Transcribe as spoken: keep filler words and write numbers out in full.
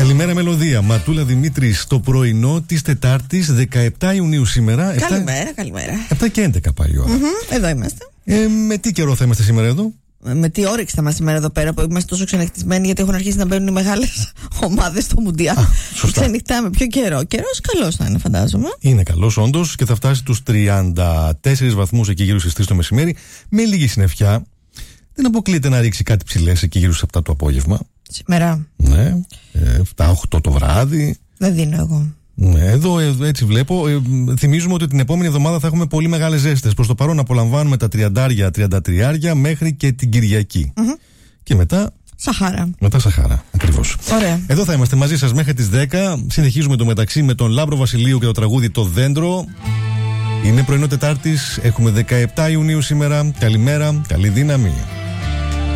Καλημέρα, Μελωδία. Ματούλα Δημήτρη, το πρωινό της Τετάρτης, δεκαεπτά Ιουνίου σήμερα. Καλημέρα, καλημέρα. επτά και έντεκα πάει η ώρα. Mm-hmm, εδώ είμαστε. Ε, με τι καιρό θα είμαστε σήμερα εδώ? Με τι όρεξη θα είμαστε σήμερα εδώ πέρα που είμαστε τόσο ξενυχτισμένοι, γιατί έχουν αρχίσει να μπαίνουν οι μεγάλες ομάδες στο Μουντιάλ. Ξενυχτάμε. Ποιο καιρό? Καιρός καλός θα είναι, φαντάζομαι. Είναι καλός όντως και θα φτάσει τους τριάντα τέσσερις βαθμούς εκεί γύρω στις τρεις το μεσημέρι, με λίγη συννεφιά. Δεν αποκλείεται να ρίξει κάτι ψηλές εκεί γύρω στις επτά το απόγευμα. Σήμερα. Ναι, επτά οκτώ το βράδυ. Δεν δίνω εγώ. Ναι, εδώ έτσι βλέπω. Ε, θυμίζουμε ότι την επόμενη εβδομάδα θα έχουμε πολύ μεγάλες ζέστες. Προς το παρόν απολαμβάνουμε τα τριάντα τριάντα τρία μέχρι και την Κυριακή. Mm-hmm. Και μετά. Σαχάρα. Μετά Σαχάρα, ακριβώς. Ωραία. Εδώ θα είμαστε μαζί σας μέχρι τις δέκα. Συνεχίζουμε το μεταξύ με τον Λάμπρο Βασιλείου και το τραγούδι Το Δέντρο. Είναι πρωινό Τετάρτης. Έχουμε δεκαεπτά Ιουνίου σήμερα. Καλημέρα, καλή δύναμη.